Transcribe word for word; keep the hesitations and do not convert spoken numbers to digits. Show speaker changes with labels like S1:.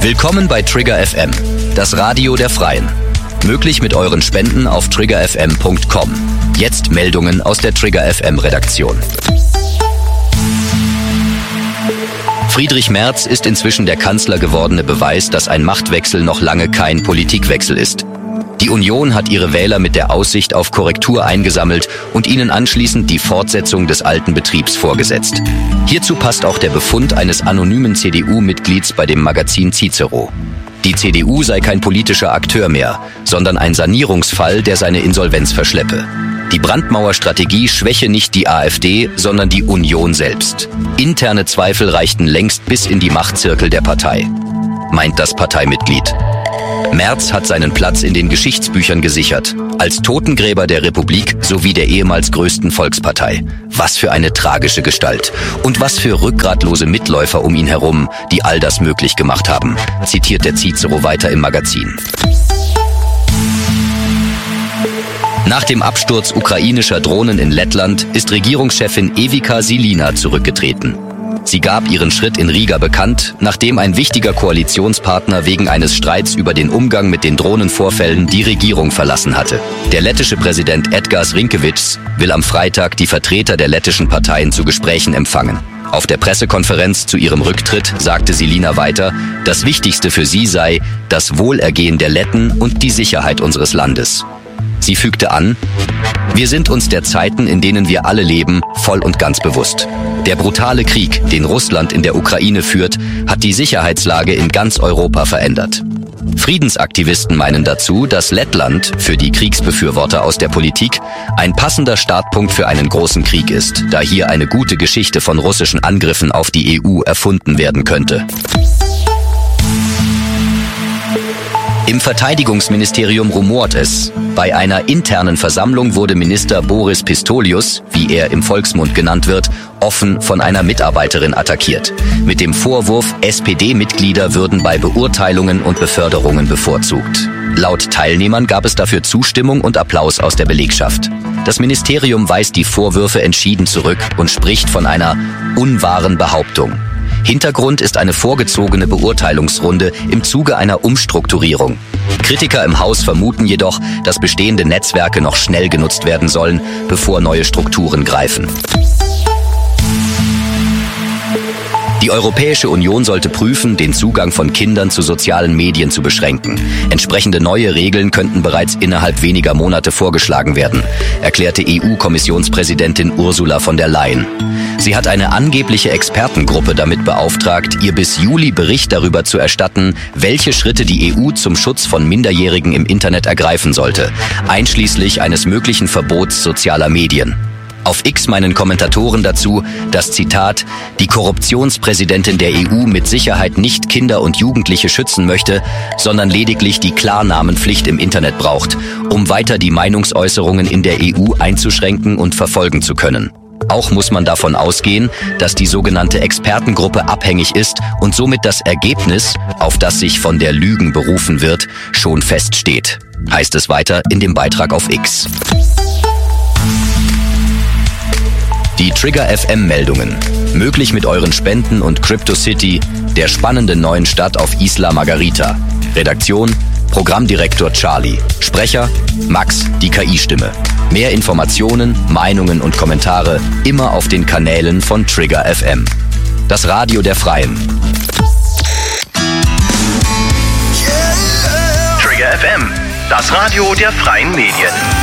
S1: Willkommen bei Trigger F M, das Radio der Freien. Möglich mit euren Spenden auf trigger f m punkt com. Jetzt Meldungen aus der Trigger F M Redaktion. Friedrich Merz ist inzwischen der Kanzler gewordene Beweis, dass ein Machtwechsel noch lange kein Politikwechsel ist. Die Union hat ihre Wähler mit der Aussicht auf Korrektur eingesammelt und ihnen anschließend die Fortsetzung des alten Betriebs vorgesetzt. Hierzu passt auch der Befund eines anonymen C D U-Mitglieds bei dem Magazin Cicero. Die C D U sei kein politischer Akteur mehr, sondern ein Sanierungsfall, der seine Insolvenz verschleppe. Die Brandmauerstrategie schwäche nicht die AfD, sondern die Union selbst. Interne Zweifel reichten längst bis in die Machtzirkel der Partei, meint das Parteimitglied. Merz hat seinen Platz in den Geschichtsbüchern gesichert, als Totengräber der Republik sowie der ehemals größten Volkspartei. Was für eine tragische Gestalt. Und was für rückgratlose Mitläufer um ihn herum, die all das möglich gemacht haben, zitiert der Cicero weiter im Magazin. Nach dem Absturz ukrainischer Drohnen in Lettland ist Regierungschefin Ewika Žilina zurückgetreten. Sie gab ihren Schritt in Riga bekannt, nachdem ein wichtiger Koalitionspartner wegen eines Streits über den Umgang mit den Drohnenvorfällen die Regierung verlassen hatte. Der lettische Präsident Edgars Rinkēvičs will am Freitag die Vertreter der lettischen Parteien zu Gesprächen empfangen. Auf der Pressekonferenz zu ihrem Rücktritt sagte Žilina weiter, das Wichtigste für sie sei das Wohlergehen der Letten und die Sicherheit unseres Landes. Sie fügte an, wir sind uns der Zeiten, in denen wir alle leben, voll und ganz bewusst. Der brutale Krieg, den Russland in der Ukraine führt, hat die Sicherheitslage in ganz Europa verändert. Friedensaktivisten meinen dazu, dass Lettland, für die Kriegsbefürworter aus der Politik, ein passender Startpunkt für einen großen Krieg ist, da hier eine gute Geschichte von russischen Angriffen auf die E U erfunden werden könnte. Im Verteidigungsministerium rumort es. Bei einer internen Versammlung wurde Minister Boris Pistorius, wie er im Volksmund genannt wird, offen von einer Mitarbeiterin attackiert. Mit dem Vorwurf, S P D-Mitglieder würden bei Beurteilungen und Beförderungen bevorzugt. Laut Teilnehmern gab es dafür Zustimmung und Applaus aus der Belegschaft. Das Ministerium weist die Vorwürfe entschieden zurück und spricht von einer unwahren Behauptung. Hintergrund ist eine vorgezogene Beurteilungsrunde im Zuge einer Umstrukturierung. Kritiker im Haus vermuten jedoch, dass bestehende Netzwerke noch schnell genutzt werden sollen, bevor neue Strukturen greifen. Die Europäische Union sollte prüfen, den Zugang von Kindern zu sozialen Medien zu beschränken. Entsprechende neue Regeln könnten bereits innerhalb weniger Monate vorgeschlagen werden, erklärte E U-Kommissionspräsidentin Ursula von der Leyen. Sie hat eine angebliche Expertengruppe damit beauftragt, ihr bis Juli Bericht darüber zu erstatten, welche Schritte die E U zum Schutz von Minderjährigen im Internet ergreifen sollte, einschließlich eines möglichen Verbots sozialer Medien. Auf X meinen Kommentatoren dazu, dass, Zitat, die Korruptionspräsidentin der E U mit Sicherheit nicht Kinder und Jugendliche schützen möchte, sondern lediglich die Klarnamenpflicht im Internet braucht, um weiter die Meinungsäußerungen in der E U einzuschränken und verfolgen zu können. Auch muss man davon ausgehen, dass die sogenannte Expertengruppe abhängig ist und somit das Ergebnis, auf das sich von der Lügen berufen wird, schon feststeht, heißt es weiter in dem Beitrag auf X. Die Trigger F M-Meldungen. Möglich mit euren Spenden und CryptoCity, der spannenden neuen Stadt auf Isla Margarita. Redaktion, Programmdirektor Charlie. Sprecher, Max, die K I-Stimme. Mehr Informationen, Meinungen und Kommentare immer auf den Kanälen von Trigger F M. Das Radio der Freien.
S2: Trigger F M, das Radio der Freien Medien.